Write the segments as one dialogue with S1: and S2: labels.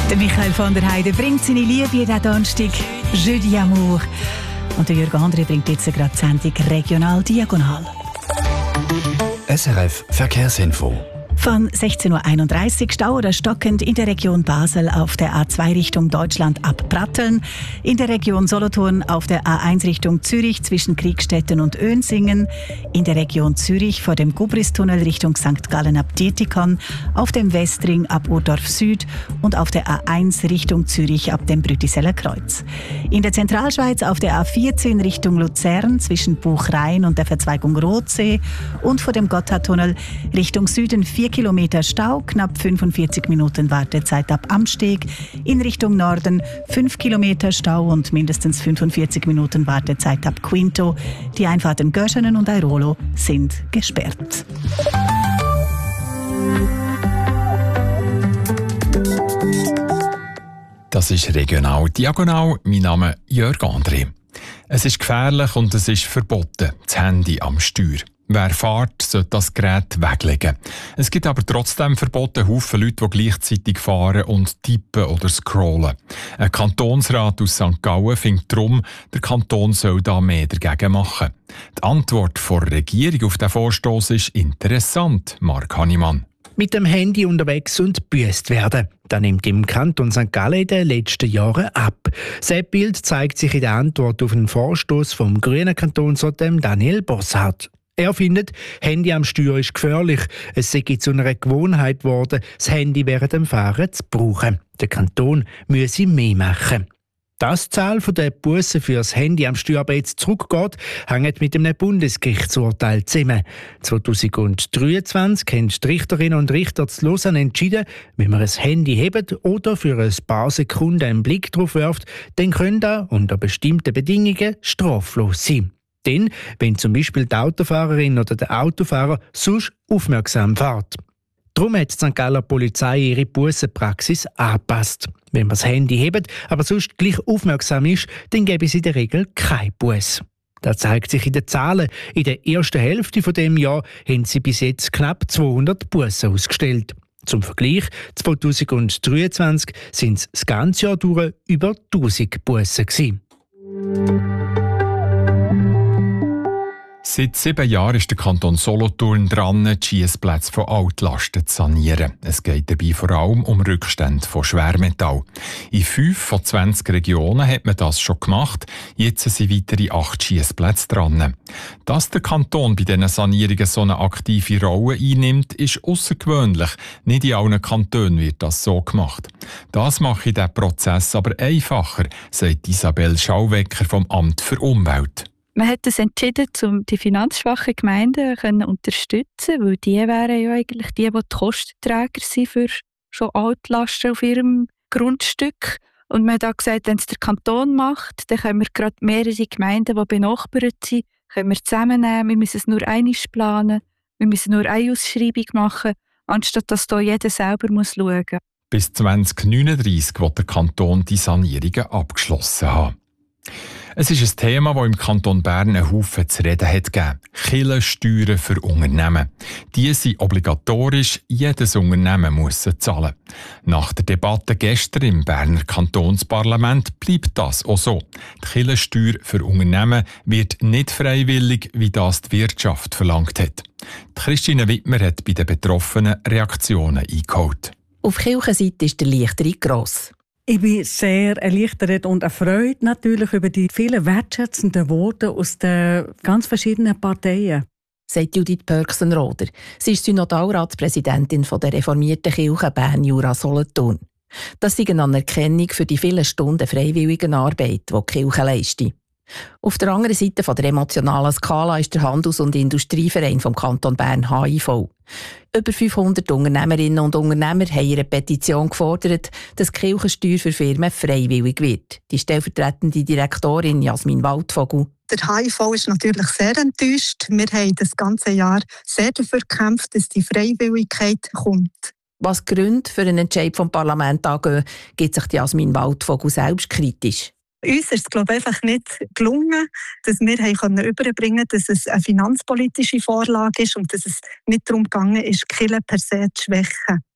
S1: Der Michael von der Heide bringt seine Liebe diesen Donnerstag, Jeudi Amour. Und der Jürgen André bringt jetzt gerade die Sendung Regional Diagonal.
S2: SRF Verkehrsinfo.
S1: Von 16.31 Uhr Stau oder stockend in der Region Basel auf der A2 Richtung Deutschland ab Pratteln, in der Region Solothurn auf der A1 Richtung Zürich zwischen Kriegstetten und Önsingen, in der Region Zürich vor dem Gubristunnel Richtung St. Gallen ab Dietikon, auf dem Westring ab Urdorf Süd und auf der A1 Richtung Zürich ab dem Brütiseller Kreuz. In der Zentralschweiz auf der A14 Richtung Luzern zwischen Buchrain und der Verzweigung Rotsee und vor dem Gotthardtunnel Richtung Süden 4 Kilometer Stau, knapp 45 Minuten Wartezeit ab Amsteg. In Richtung Norden 5 Kilometer Stau und mindestens 45 Minuten Wartezeit ab Quinto. Die Einfahrten Görschenen und Airolo sind gesperrt.
S2: Das ist Regional Diagonal. Mein Name ist Jörg André. Es ist gefährlich und es ist verboten, das Handy am Steuer. Wer fährt, sollte das Gerät weglegen. Es gibt aber trotzdem verboten Haufen Leute, die gleichzeitig fahren und tippen oder scrollen. Ein Kantonsrat aus St. Gallen findet darum, der Kanton soll da mehr dagegen machen. Die Antwort der Regierung auf diesen Vorstoss ist interessant, Marc Hannemann.
S3: Mit dem Handy unterwegs und gebüßt werden. Das nimmt im Kanton St. Gallen in den letzten Jahren ab. Das Bild zeigt sich in der Antwort auf einen Vorstoss vom grünen Kantonsrat Daniel Bosshardt. Er findet, Handy am Steuer ist gefährlich. Es sei zu einer Gewohnheit geworden, das Handy während dem Fahren zu brauchen. Der Kanton müsse mehr machen. Dass die Zahl der Bussen für das Handy am Steuer aber jetzt zurückgeht, hängt mit einem Bundesgerichtsurteil zusammen. 2023 haben die Richterinnen und Richter zu Lausanne entschieden, wenn man ein Handy hebt oder für ein paar Sekunden einen Blick drauf wirft, dann können da unter bestimmten Bedingungen straflos sein. Denn wenn zum Beispiel die Autofahrerin oder der Autofahrer sonst aufmerksam fährt. Darum hat die St. Galler Polizei ihre Bussenpraxis angepasst. Wenn man das Handy hebt, aber sonst gleich aufmerksam ist, dann gäbe es in der Regel kein Bus. Das zeigt sich in den Zahlen. In der ersten Hälfte von dem Jahr haben sie bis jetzt knapp 200 Bussen ausgestellt. Zum Vergleich, 2023 sind es das ganze Jahr durch über 1000 Bussen gewesen.
S2: Seit 7 Jahren ist der Kanton Solothurn dran, die Schiessplätze von Altlasten zu sanieren. Es geht dabei vor allem um Rückstände von Schwermetall. In 5 von 20 Regionen hat man das schon gemacht. Jetzt sind weitere 8 Schiessplätze dran. Dass der Kanton bei diesen Sanierungen so eine aktive Rolle einnimmt, ist außergewöhnlich. Nicht in allen Kantonen wird das so gemacht. Das mache den Prozess aber einfacher, sagt Isabel Schauwecker vom Amt für Umwelt.
S4: Man hat es entschieden, um die finanzschwachen Gemeinden zu unterstützen, weil die wären ja eigentlich die Kostenträger sind für schon Altlasten auf ihrem Grundstück. Und man hat auch gesagt, wenn es der Kanton macht, dann können wir gerade mehrere Gemeinden, die benachbart sind, können wir zusammennehmen. Wir müssen es nur einmal planen, wir müssen nur eine Ausschreibung machen, anstatt dass da jeder selber schauen muss.
S2: Bis 2039 will der Kanton die Sanierungen abgeschlossen haben. Es ist ein Thema, das im Kanton Bern einen Haufen zu reden hat gegeben. Kirchensteuern für Unternehmen. Die sind obligatorisch, jedes Unternehmen muss sie zahlen. Nach der Debatte gestern im Berner Kantonsparlament bleibt das auch so. Die Kirchensteuer für Unternehmen wird nicht freiwillig, wie das die Wirtschaft verlangt hat. Christine Wittmer hat bei den Betroffenen Reaktionen eingeholt.
S5: Auf Kirchenseite ist der Erleichterung gross.
S6: Ich bin sehr erleichtert und erfreut natürlich über die vielen wertschätzenden Worte aus den ganz verschiedenen Parteien.
S5: Sagt Judith Pörksenroder. Sie ist Synodalratspräsidentin der reformierten Kirche Bern-Jura-Solothurn. Das ist eine Anerkennung für die vielen Stunden freiwilligen Arbeit, die die Kirche leistet. Auf der anderen Seite der emotionalen Skala ist der Handels- und Industrieverein vom Kanton Bern HIV. Über 500 Unternehmerinnen und Unternehmer haben ihre Petition gefordert, dass die Kirchensteuer für Firmen freiwillig wird. Die stellvertretende Direktorin Jasmin Waldvogel.
S7: Der HIV ist natürlich sehr enttäuscht. Wir haben das ganze Jahr sehr dafür gekämpft, dass die Freiwilligkeit kommt.
S5: Was Gründe für einen Entscheid vom Parlament angeht, gibt sich Jasmin Waldvogel selbst kritisch.
S7: Uns ist es, glaube ich, einfach nicht gelungen, dass wir überbringen konnten, dass es eine finanzpolitische Vorlage ist und dass es nicht darum gegangen ist, die Kirche per se zu schwächen.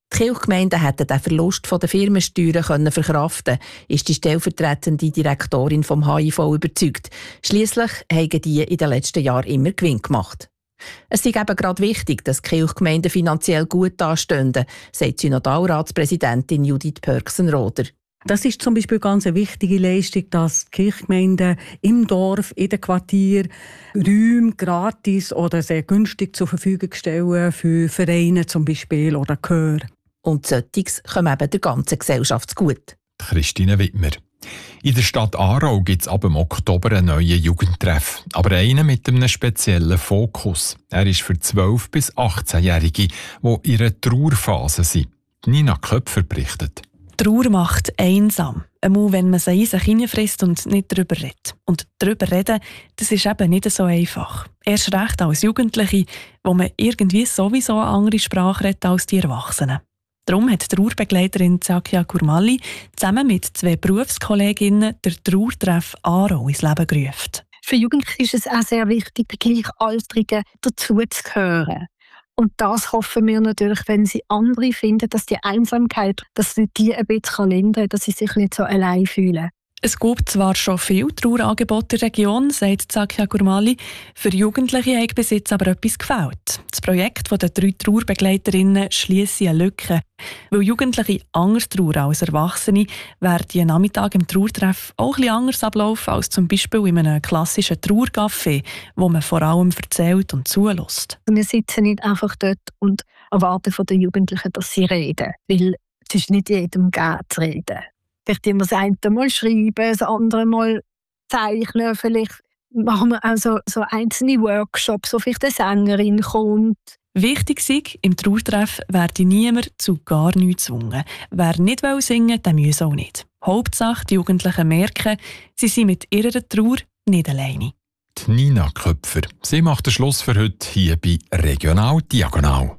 S5: Die Kirchgemeinden hätten den Verlust der Firmensteuern verkraften können, ist die stellvertretende Direktorin vom HIV überzeugt. Schliesslich haben die in den letzten Jahren immer Gewinn gemacht. Es ist eben gerade wichtig, dass die Kirchgemeinden finanziell gut dastehen, sagt die Synodalratspräsidentin Judith Pörksenroder.
S6: Das ist zum Beispiel ganz eine wichtige Leistung, dass die Kirchgemeinden im Dorf, in den Quartieren Räume gratis oder sehr günstig zur Verfügung stellen für Vereine zum Beispiel oder Chöre.
S5: Und solches kommt eben der ganzen Gesellschaft gut.
S2: Christine Wittmer. In der Stadt Aarau gibt es ab dem Oktober einen neuen Jugendtreff, aber einen mit einem speziellen Fokus. Er ist für 12- bis 18-Jährige, die in ihrer Trauerphase sind. Nina Köpfer berichtet.
S8: Trauer macht einsam, einmal wenn man sie in sich hineinfrisst und nicht darüber redet. Und darüber reden, das ist eben nicht so einfach. Erst recht als Jugendliche, wo man irgendwie sowieso eine andere Sprache redet als die Erwachsenen. Darum hat die Trauerbegleiterin Zakia Kurmali zusammen mit 2 Berufskolleginnen den Trauertreff Aarau ins Leben gerufen.
S9: Für Jugendliche ist es auch sehr wichtig, den Gleichaltrigen dazuzugehören. Und das hoffen wir natürlich, wenn sie andere finden, dass die Einsamkeit, dass sie die ein bisschen lindern kann, dass sie sich nicht so allein fühlen.
S8: Es gibt zwar schon viele Trauerangebote in der Region, sagt Zakia Kurmali, für Jugendliche hat bis jetzt aber etwas gefehlt. Das Projekt der 3 Trauerbegleiterinnen schliesse eine Lücke. Weil Jugendliche anders trauern als Erwachsene, werden die Nachmittag im Trauertreff auch etwas anders ablaufen als zum Beispiel in einem klassischen Trauercafé, wo man vor allem erzählt und zulässt.
S9: Wir sitzen nicht einfach dort und erwarten von den Jugendlichen, dass sie reden, weil es ist nicht jedem gegeben zu reden. Vielleicht immer das eine Mal schreiben, das andere Mal zeichnen. Vielleicht machen wir auch so einzelne Workshops, wo vielleicht eine Sängerin kommt.
S8: Wichtig sei, im Trauertreff werde niemand zu gar nichts gezwungen. Wer nicht singen will, der muss auch nicht. Hauptsache, die Jugendlichen merken, sie sind mit ihrer Trauer nicht alleine.
S2: Die Nina Köpfer. Sie macht den Schluss für heute hier bei Regional Diagonal.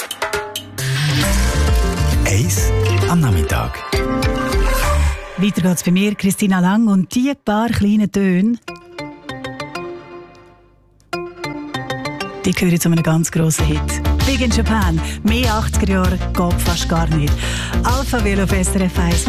S10: 1 am Nachmittag.
S1: Weiter geht's bei mir, Christina Lang, und die paar kleinen Töne, die gehören zu einem ganz grossen Hit. Big in Japan, mehr 80er Jahre geht fast gar nicht. Alpha Velo auf SRF 1.